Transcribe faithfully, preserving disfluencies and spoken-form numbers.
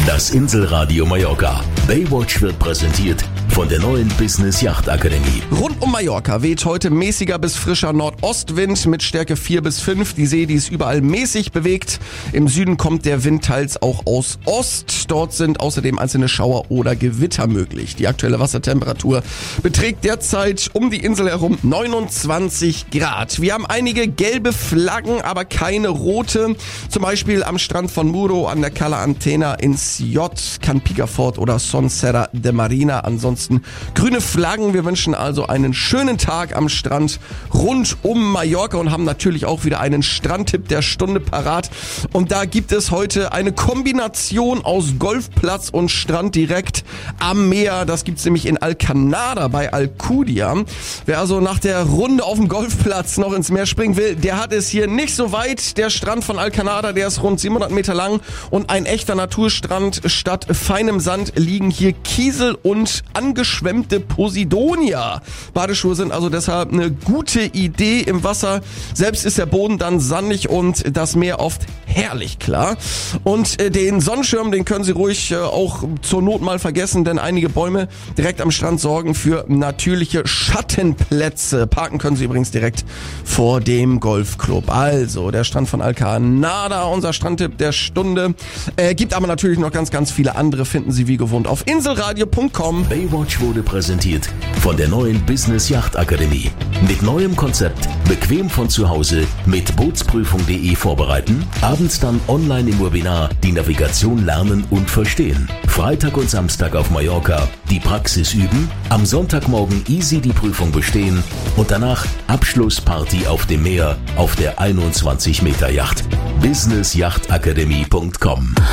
Das Inselradio Mallorca. Baywatch wird präsentiert von der neuen Business Yacht Akademie. Rund um Mallorca weht heute mäßiger bis frischer Nordostwind mit Stärke vier bis fünf. Die See, die ist überall mäßig bewegt. Im Süden kommt der Wind teils auch aus Ost. Dort sind außerdem einzelne Schauer oder Gewitter möglich. Die aktuelle Wassertemperatur beträgt derzeit um die Insel herum neunundzwanzig Grad. Wir haben einige gelbe Flaggen, aber keine rote. Zum Beispiel am Strand von Muro, an der Cala Antena, ins J, Can Picafort oder Son Serra de Marina. Ansonsten grüne Flaggen. Wir wünschen also einen schönen Tag am Strand rund um Mallorca und haben natürlich auch wieder einen Strandtipp der Stunde parat. Und da gibt es heute eine Kombination aus Golfplatz und Strand direkt am Meer. Das gibt's nämlich in Alcanada bei Alcudia. Wer also nach der Runde auf dem Golfplatz noch ins Meer springen will, der hat es hier nicht so weit. Der Strand von Alcanada, der ist rund siebenhundert Meter lang und ein echter Naturstrand. Statt feinem Sand liegen hier Kiesel und angeschwemmte Posidonia. Badeschuhe sind also deshalb eine gute Idee im Wasser. Selbst ist der Boden dann sandig und das Meer oft herrlich klar. Und äh, den Sonnenschirm, den können Sie ruhig äh, auch zur Not mal vergessen, denn einige Bäume direkt am Strand sorgen für natürliche Schattenplätze. Parken können Sie übrigens direkt vor dem Golfclub. Also der Strand von Alcanada, unser Strandtipp der Stunde. Äh, gibt aber natürlich noch ganz, ganz viele andere, finden Sie wie gewohnt auf inselradio punkt com. Baywatch wurde präsentiert von der neuen Business Yacht Akademie. Mit neuem Konzept, bequem von zu Hause, mit bootsprüfung punkt de vorbereiten, abends dann online im Webinar die Navigation lernen und verstehen. Freitag und Samstag auf Mallorca die Praxis üben, am Sonntagmorgen easy die Prüfung bestehen und danach Abschlussparty auf dem Meer auf der einundzwanzig Meter Yacht. business yacht akademie punkt com